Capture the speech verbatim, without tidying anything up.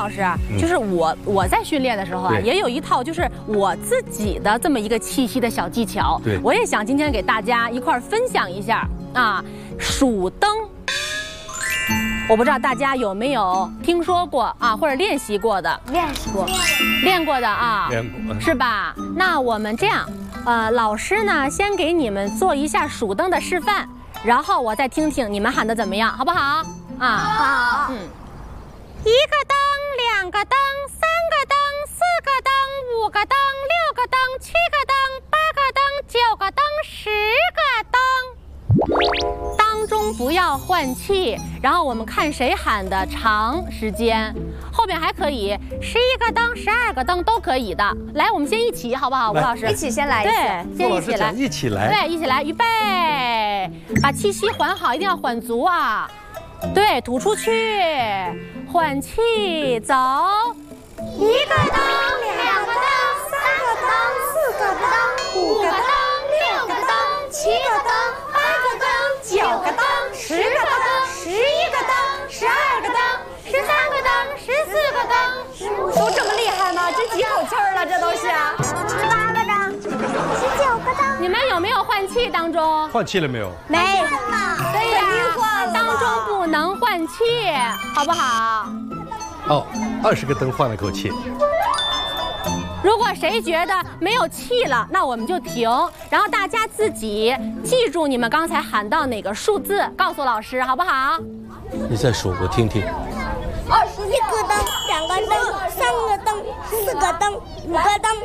老师，就是我我在训练的时候啊，也有一套就是我自己的这么一个气息的小技巧。对，我也想今天给大家一块分享一下啊，数灯。我不知道大家有没有听说过啊，或者练习过的？ 练习过， 练过的啊， 练过是吧？那我们这样，呃，老师呢先给你们做一下数灯的示范，然后我再听听你们喊的怎么样，好不好？啊， 好。 嗯，一个灯，两个灯，三个灯，四个灯，五个灯，六个灯，七个灯，八个灯，九个灯，十个灯。当中不要换气，然后我们看谁喊的长时间，后边还可以十一个灯、十二个灯都可以的。来，我们先一起好不好？吴老师， 一起先来一次。 对，先一起来， 一起来。 对，一起来，预备，把气息缓好，一定要缓足啊。对，吐出去，换气，走。一个灯，两个灯，三个灯，四个灯，五个灯，六个灯，七个灯，八个灯，九个灯，十个灯，十一个灯，十二个灯，十三个灯，十四个灯， 都这么厉害吗？这几口气儿了，这都是。十八个灯，十九个灯。 你们有没有换气当中？ 换气了没有？ 没有。对呀，当中不能换气，好不好？ 哦，二十个灯换了口气。 如果谁觉得没有气了，那我们就停，然后大家自己记住你们刚才喊到哪个数字，告诉老师，好不好？ 你再数，我听听。 二十一个灯，两个灯，三个灯，四个灯，五个灯。